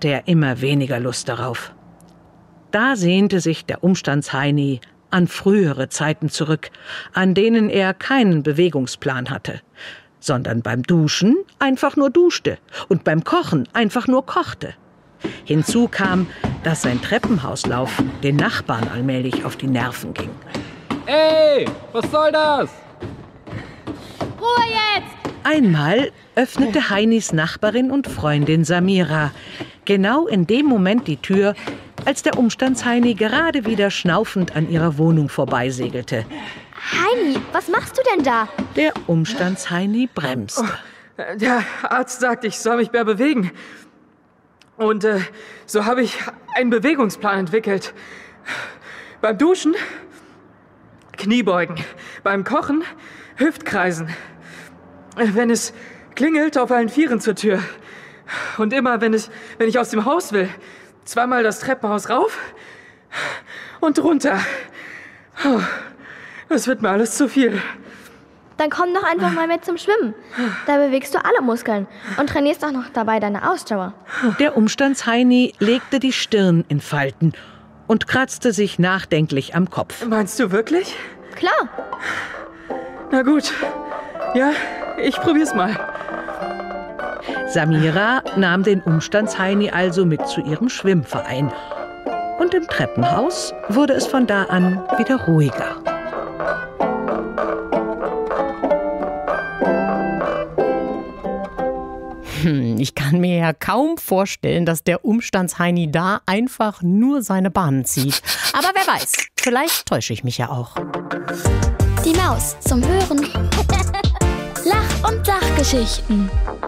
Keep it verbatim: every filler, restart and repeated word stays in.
hatte er immer weniger Lust darauf. Da sehnte sich der Umstandsheini an frühere Zeiten zurück, an denen er keinen Bewegungsplan hatte, sondern beim Duschen einfach nur duschte und beim Kochen einfach nur kochte. Hinzu kam, dass sein Treppenhauslauf den Nachbarn allmählich auf die Nerven ging. Ey, was soll das? Ruhe jetzt! Einmal öffnete Heinis Nachbarin und Freundin Samira genau in dem Moment die Tür, als der Umstandsheini gerade wieder schnaufend an ihrer Wohnung vorbeisegelte. Heini, was machst du denn da? Der Umstandsheini bremste. Oh, der Arzt sagt, ich soll mich mehr bewegen. Und äh, so habe ich einen Bewegungsplan entwickelt. Beim Duschen Kniebeugen, beim Kochen Hüftkreisen. Wenn es klingelt, auf allen Vieren zur Tür. Und immer, wenn, es, wenn ich aus dem Haus will, zweimal das Treppenhaus rauf und runter. Oh, das wird mir alles zu viel. Dann komm doch einfach mal mit zum Schwimmen. Da bewegst du alle Muskeln und trainierst auch noch dabei deine Ausdauer. Der Umstandsheini legte die Stirn in Falten und kratzte sich nachdenklich am Kopf. Meinst du wirklich? Klar. Na gut. Ja, ich probier's mal. Samira nahm den Umstandsheini also mit zu ihrem Schwimmverein. Und im Treppenhaus wurde es von da an wieder ruhiger. Hm, ich kann mir ja kaum vorstellen, dass der Umstandsheini da einfach nur seine Bahnen zieht. Aber wer weiß, vielleicht täusche ich mich ja auch. Die Maus zum Hören. Lach- und Sachgeschichten.